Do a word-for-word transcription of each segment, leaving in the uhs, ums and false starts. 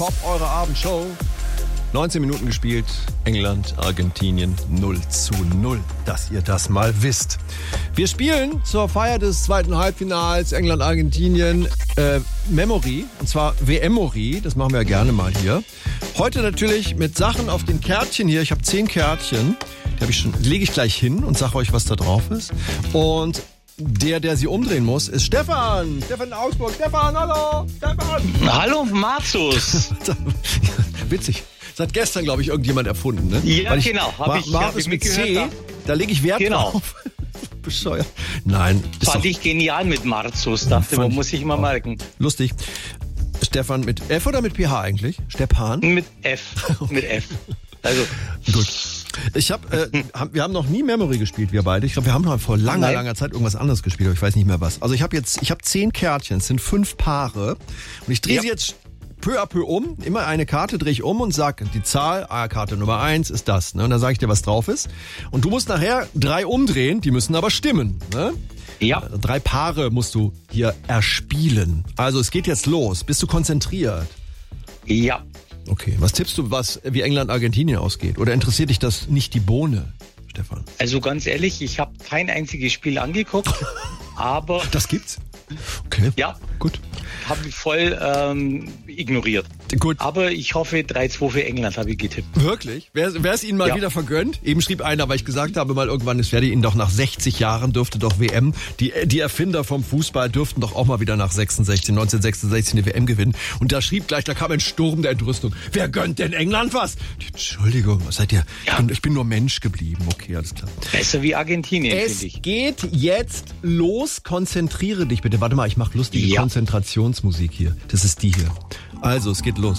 Top eurer Abendshow. neunzehn Minuten gespielt, England, Argentinien null zu null, dass ihr das mal wisst. Wir spielen zur Feier des zweiten Halbfinals England-Argentinien äh, Memory, und zwar W M-Mory, das machen wir ja gerne mal hier. Heute natürlich mit Sachen auf den Kärtchen hier, ich habe zehn Kärtchen, die, hab ich schon, die lege ich gleich hin und sage euch, was da drauf ist. Und der, der sie umdrehen muss, ist Stefan. Stefan in Augsburg. Stefan, hallo. Stefan. Hallo, Marzus. Witzig. Das hat gestern, glaube ich, irgendjemand erfunden, ne? Ja, ich, genau. Hab ich, Mar hab ich mit mitgehört. C, da, da lege ich Wert genau. drauf. Bescheuert. Nein. Fand doch ich genial mit Marzus. Dachte, man muss ich mal merken. Lustig. Stefan mit F oder mit P H eigentlich? Stepan? Mit F. Okay. Mit F. Also. Gut. Ich hab, äh, hab, wir haben noch nie Memory gespielt, wir beide. Ich glaube, wir haben mal vor langer, Nein. langer Zeit irgendwas anderes gespielt, aber ich weiß nicht mehr was. Also ich habe jetzt, ich habe zehn Kärtchen, es sind fünf Paare. Und ich drehe ja. sie jetzt peu à peu um. Immer eine Karte drehe ich um und sage, die Zahl, ah, Karte Nummer eins ist das. Ne? Und dann sage ich dir, was drauf ist. Und du musst nachher drei umdrehen, die müssen aber stimmen. Ne? Ja. Drei Paare musst du hier erspielen. Also es geht jetzt los. Bist du konzentriert? Ja. Okay, was tippst du, was wie England-Argentinien ausgeht? Oder interessiert dich das nicht die Bohne, Stefan? Also ganz ehrlich, ich habe kein einziges Spiel angeguckt, aber... Das gibt's? Okay, ja, gut. Habe ich voll ähm, ignoriert. Gut. Aber ich hoffe, drei zwei für England habe ich getippt. Wirklich? Wäre es Ihnen mal ja. wieder vergönnt? Eben schrieb einer, weil ich gesagt habe, mal irgendwann, es werde Ihnen doch nach sechzig Jahren dürfte doch W M, die, die Erfinder vom Fußball dürften doch auch mal wieder nach sechsundsechzig, neunzehnhundertsechsundsechzig eine W M gewinnen. Und da schrieb gleich, da kam ein Sturm der Entrüstung. Wer gönnt denn England was? Entschuldigung, was seid ihr? Ja. Ich, bin, ich bin nur Mensch geblieben. Okay, alles klar. Besser wie Argentinien, finde ich. Es geht jetzt los. Konzentriere dich bitte. Warte mal, ich mache lustige ja. Konzentrationsmusik hier. Das ist die hier. Also, es geht los.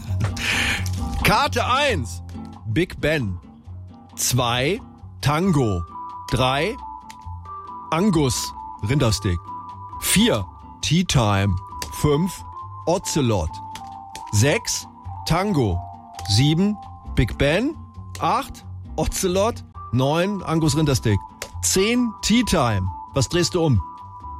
Karte eins. Big Ben. zwei. Tango. drei. Angus. Rindersteak. vier. Tea Time. fünf. Ocelot. sechs. Tango. sieben. Big Ben. acht. Ocelot. neun. Angus Rindersteak. zehn. Tea Time. Was drehst du um?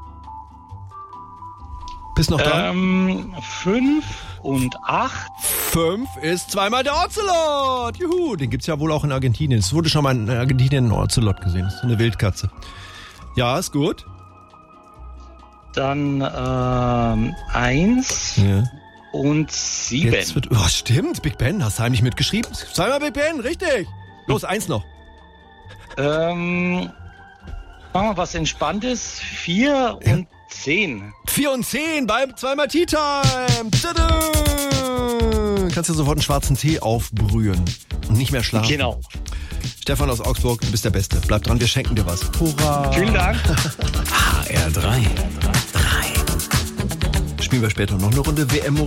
Bist noch dran? Ähm, fünf und acht. Fünf ist zweimal der Ocelot. Juhu, den gibt's ja wohl auch in Argentinien. Es wurde schon mal in Argentinien ein Ocelot gesehen. Das ist so eine Wildkatze. Ja, ist gut. Dann ähm, eins ja. und sieben. Jetzt wird, oh, stimmt, Big Ben, hast du heimlich mitgeschrieben. Zweimal Big Ben, richtig. Los, eins noch. Ähm, machen wir was Entspanntes. Vier ja. und zehn. Vier und zehn beim zweimal Tea Time. Tada! Kannst dir sofort einen schwarzen Tee aufbrühen und nicht mehr schlafen. Genau. Stefan aus Augsburg, du bist der Beste. Bleib dran, wir schenken dir was. Hurra! Vielen Dank. H R drei. Spielen wir später noch eine Runde W M-Mory.